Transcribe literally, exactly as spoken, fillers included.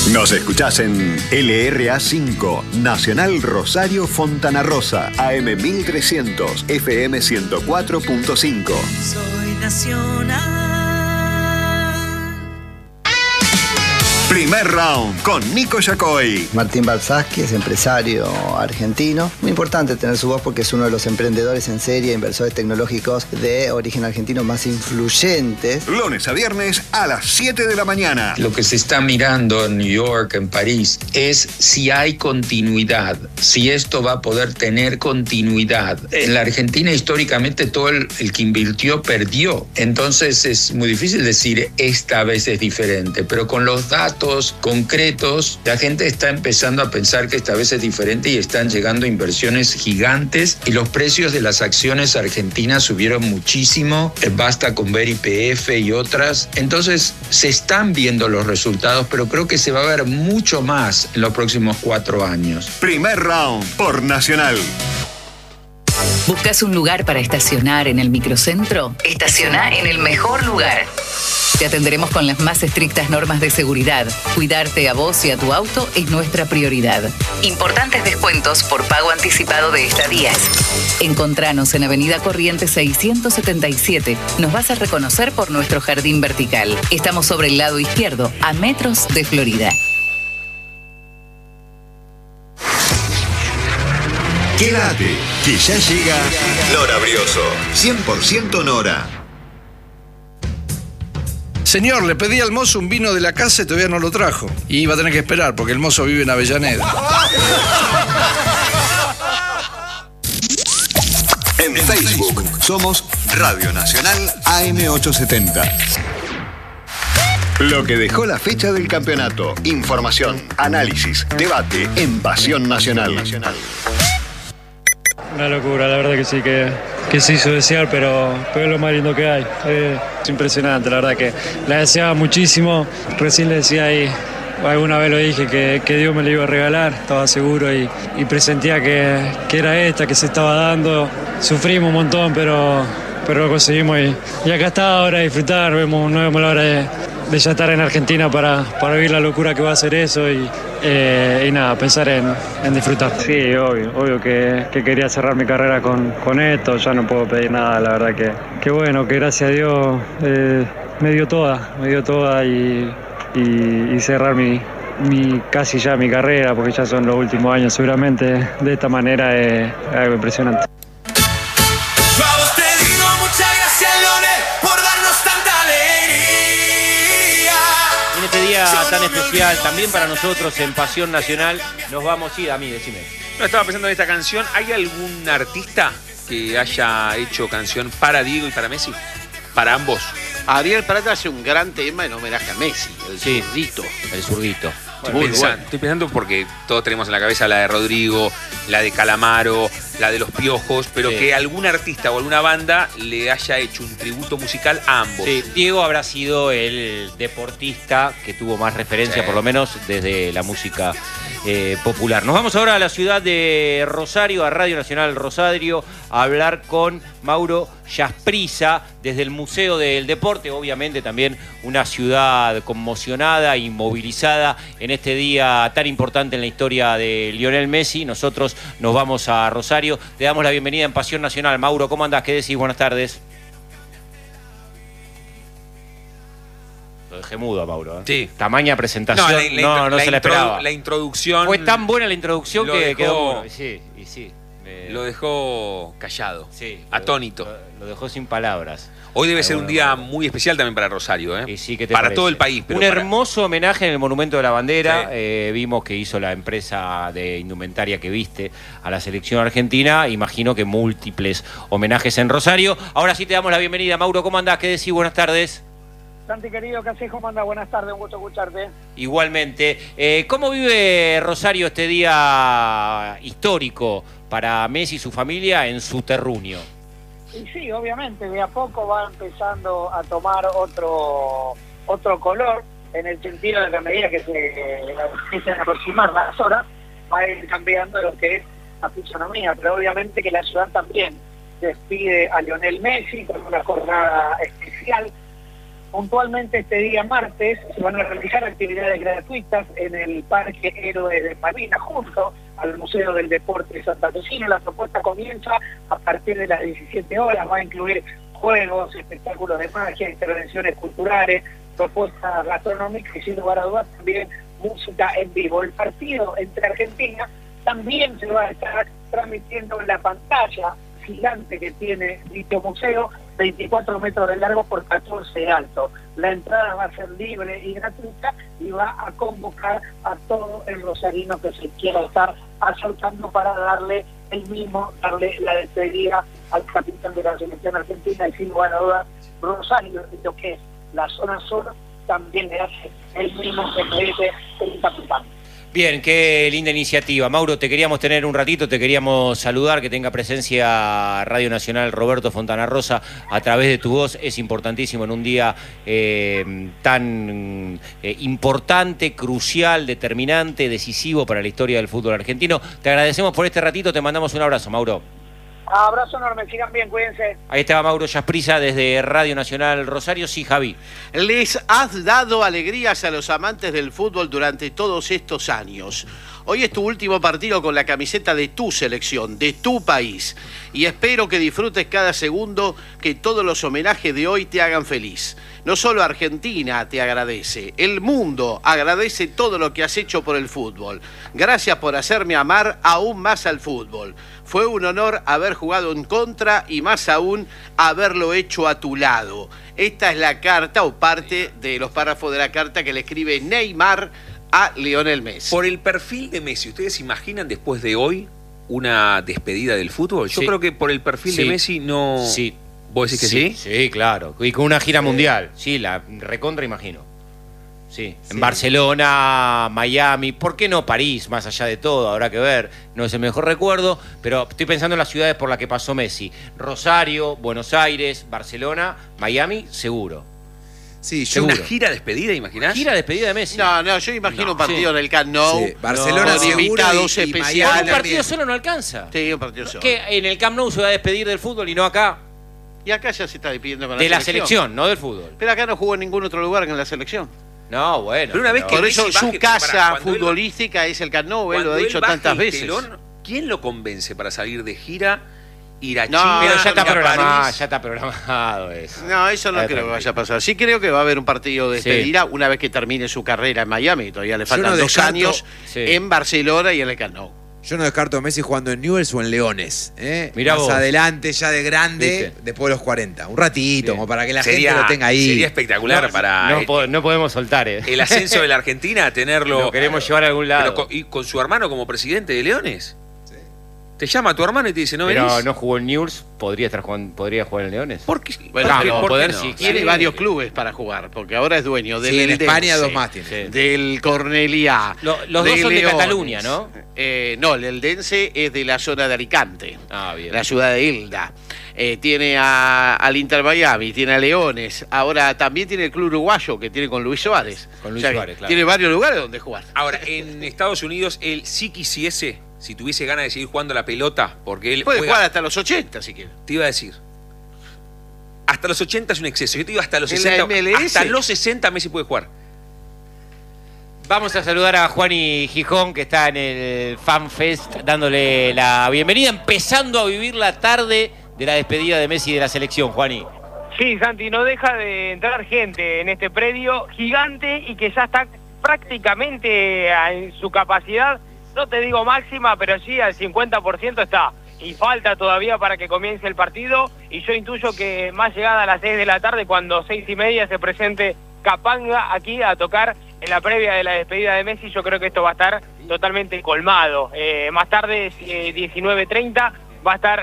Nos escuchás en L R A cinco, Nacional Rosario Fontana Rosa, A M mil trescientos, F M ciento cuatro punto cinco. Soy nacional. Primer round con Nico Yacoy. Martín Balsaski es empresario argentino. Muy importante tener su voz porque es uno de los emprendedores en serie, inversores tecnológicos de origen argentino más influyentes. Lunes a viernes a las siete de la mañana. Lo que se está mirando en New York, en París, es si hay continuidad, si esto va a poder tener continuidad. En la Argentina históricamente todo el, el que invirtió perdió. Entonces es muy difícil decir esta vez es diferente, pero con los datos concretos, la gente está empezando a pensar que esta vez es diferente y están llegando inversiones gigantes y los precios de las acciones argentinas subieron muchísimo. Basta con ver Y P F y otras. Entonces se están viendo los resultados, pero creo que se va a ver mucho más en los próximos cuatro años. Primer round por Nacional. ¿Buscas un lugar para estacionar en el microcentro? Estaciona en el mejor lugar. Te atenderemos con las más estrictas normas de seguridad. Cuidarte a vos y a tu auto es nuestra prioridad. Importantes descuentos por pago anticipado de estadías. Encontranos en Avenida Corrientes seiscientos setenta y siete. Nos vas a reconocer por nuestro jardín vertical. Estamos sobre el lado izquierdo, a metros de Florida. Quédate, que ya llega Nora Brioso. cien por ciento Nora. Señor, le pedí al mozo un vino de la casa y todavía no lo trajo. Y iba a tener que esperar porque el mozo vive en Avellaneda. En Facebook somos Radio Nacional A M ochocientos setenta. Lo que dejó la fecha del campeonato. Información, análisis, debate en Pasión Nacional. Una locura, la verdad que sí, que, que se hizo desear, pero, pero es lo más lindo que hay. Es impresionante, la verdad que la deseaba muchísimo. Recién le decía ahí, alguna vez lo dije, que, que Dios me la iba a regalar, estaba seguro y, y presentía que, que era esta, que se estaba dando. Sufrimos un montón, pero, pero lo conseguimos y, y acá está ahora a disfrutar. Vemos, no vemos la hora de, de ya estar en Argentina para, para vivir la locura que va a ser eso y, eh, y nada, pensar en, en disfrutar. Sí, obvio, obvio que, que quería cerrar mi carrera con, con esto, ya no puedo pedir nada, la verdad que, que bueno, que gracias a Dios eh, me dio toda, me dio toda y, y, y cerrar mi, mi casi ya mi carrera, porque ya son los últimos años seguramente, de esta manera es algo impresionante. Tan especial también para nosotros en Pasión Nacional. Nos vamos, sí, a mí, decime. No, estaba pensando en esta canción. ¿Hay algún artista que haya hecho canción para Diego y para Messi? Para ambos. Ariel Prata hace un gran tema en homenaje a Messi, el sí, zurdito. El zurdito. Bueno, Muy pensando, bueno. Estoy pensando porque todos tenemos en la cabeza la de Rodrigo, la de Calamaro, la de Los Piojos, pero sí, que algún artista o alguna banda le haya hecho un tributo musical a ambos. Sí, Diego habrá sido el deportista que tuvo más referencia, sí, por lo menos desde la música eh, popular. Nos vamos ahora a la ciudad de Rosario, a Radio Nacional Rosario, a hablar con Mauro Yasprisa desde el Museo del Deporte, obviamente también una ciudad conmocionada y movilizada en este día tan importante en la historia de Lionel Messi. Nosotros nos vamos a Rosario. Te damos la bienvenida en Pasión Nacional. Mauro, ¿cómo andás? ¿Qué decís? Buenas tardes. Lo dejé mudo a Mauro, ¿eh? Sí. Tamaña presentación. No, la, la, no, no la se la esperaba. La introducción. Fue tan buena la introducción que dejó, quedó. Sí, y sí. Me... Lo dejó callado. Sí. Atónito. Lo, lo dejó sin palabras. Hoy debe ser un día muy especial también para Rosario, ¿eh? Y sí, ¿qué te para parece? todo el país. Pero un para... hermoso homenaje en el Monumento de la Bandera. Sí. Eh, vimos que hizo la empresa de indumentaria que viste a la selección argentina. Imagino que múltiples homenajes en Rosario. Ahora sí te damos la bienvenida. Mauro, ¿cómo andás? ¿Qué decís? Buenas tardes. Santi, querido, ¿qué haces? ¿Cómo andás? Buenas tardes, un gusto escucharte. Igualmente. Eh, ¿Cómo vive Rosario este día histórico para Messi y su familia en su terruño? Y sí, obviamente, de a poco va empezando a tomar otro otro color, en el sentido de que a medida que se empiezan a aproximar las horas, va a ir cambiando lo que es la fisonomía, pero obviamente que la ciudad también despide a Lionel Messi con una jornada especial. Puntualmente este día martes se van a realizar actividades gratuitas en el Parque Héroes de Malvinas, junto al Museo del Deporte de Santa Lucía. La propuesta comienza a partir de las diecisiete horas, va a incluir juegos, espectáculos de magia, intervenciones culturales, propuestas gastronómicas y, sin lugar a dudas, también música en vivo. El partido entre Argentina también se va a estar transmitiendo en la pantalla gigante que tiene dicho museo, veinticuatro metros de largo por catorce de alto. La entrada va a ser libre y gratuita y va a convocar a todo el rosarino que se quiera estar acercando para darle el mismo, darle la despedida al capitán de la selección argentina, y sin lugar a dudas, Rosario, lo que es la zona sur, también le hace el mismo que merece el capitán. Bien, qué linda iniciativa. Mauro, te queríamos tener un ratito, te queríamos saludar, que tenga presencia Radio Nacional Roberto Fontana Rosa a través de tu voz. Es importantísimo en un día eh, tan eh, importante, crucial, determinante, decisivo para la historia del fútbol argentino. Te agradecemos por este ratito, te mandamos un abrazo, Mauro. Abrazo enorme, sigan bien, cuídense. Ahí estaba Mauro Yasprisa desde Radio Nacional Rosario. Sí, Javi. Les has dado alegrías a los amantes del fútbol durante todos estos años. Hoy es tu último partido con la camiseta de tu selección, de tu país. Y espero que disfrutes cada segundo, que todos los homenajes de hoy te hagan feliz. No solo Argentina te agradece, el mundo agradece todo lo que has hecho por el fútbol. Gracias por hacerme amar aún más al fútbol. Fue un honor haber jugado en contra y más aún haberlo hecho a tu lado. Esta es la carta o parte de los párrafos de la carta que le escribe Neymar a Lionel Messi. Por el perfil de Messi, ¿ustedes imaginan después de hoy una despedida del fútbol? Yo Sí. creo que por el perfil Sí. de Messi no... Sí. ¿Vos decís que sí? Sí, claro. Y con una gira mundial. Sí, la recontra imagino. Sí. Sí. En Barcelona, Miami, ¿por qué no París? Más allá de todo, habrá que ver. No es el mejor recuerdo, pero estoy pensando en las ciudades por las que pasó Messi. Rosario, Buenos Aires, Barcelona, Miami, seguro. Sí, ¿Es yo una gira despedida, imaginás? Gira despedida de Messi. No, no, yo imagino No, un partido sí. en el Camp Nou. Sí, Barcelona con seguro invitados y- y especiales. Miami Un partido también. solo no alcanza. Sí, un partido solo. Que en el Camp Nou se va a despedir del fútbol y no acá. Y acá ya se está despidiendo con De la la selección, no del fútbol. Pero acá no jugó en ningún otro lugar que en la selección. No, bueno. Pero una vez pero- que Por eso Messi su baje- casa pará, cuando él- futbolística es el Camp Nou, él lo Cuando ha él dicho baje tantas el veces. telón, ¿quién lo convence para salir de gira, ir a No, China, Pero ya está ir a programado, París? ya está programado eso. No, eso no Está creo que tranquilo. vaya a pasar. Sí creo que va a haber un partido de Sí. despedida una vez que termine su carrera en Miami. Todavía le faltan no dos descarto- años Sí. en Barcelona y en el Camp Nou. Yo no descarto a Messi jugando en Newell's o en Leones. ¿eh? Mirá Más vos. adelante, ya de grande, Viste. después de los cuarenta. Un ratito, Bien. como para que la Sería, gente lo tenga ahí. sería espectacular No, para no, el, po- no podemos soltar, eh. el ascenso de la Argentina, tenerlo... Lo queremos llevar a algún lado. Pero con, y con su hermano como presidente de Leones. Te llama tu hermano y te dice, ¿no Pero venís? no jugó en Newell's, podría estar jugando, podría jugar en Leones. ¿Por qué? Bueno, ¿Por qué- pero por qué poder no? sí. Tiene Sí. varios clubes para jugar, porque ahora es dueño del Sí, en Eldense, España dos más tiene. Sí. del Corneliá. Lo- los dos son de Cataluña, ¿no? Eh, no, el Eldense es de la zona de Alicante, Ah, bien. la ciudad de Hilda. Eh, tiene a, al Inter Miami, tiene a Leones. Ahora también tiene el club uruguayo que tiene con Luis Suárez. Con Luis O sea, que Suárez, claro. Tiene varios lugares donde jugar. Ahora, en Estados Unidos, él sí quisiese, si tuviese ganas de seguir jugando la pelota, porque él Puede juega- jugar hasta los ochenta si quiere. Te iba a decir. Hasta los ochenta es un exceso. Yo te digo hasta los ¿En la sesenta. M L S? Hasta los sesenta Messi puede jugar. Vamos a saludar a Juani Gijón, que está en el Fan Fest, dándole la bienvenida, empezando a vivir la tarde de la despedida de Messi de la selección, Juani. Sí, Santi, no deja de entrar gente en este predio gigante y que ya está prácticamente en su capacidad, no te digo máxima, pero sí al cincuenta por ciento está. Y falta todavía para que comience el partido y yo intuyo que más llegada a las seis de la tarde, cuando seis y media se presente Capanga aquí a tocar en la previa de la despedida de Messi, yo creo que esto va a estar totalmente colmado. Eh, más tarde, eh, diecinueve treinta, va a estar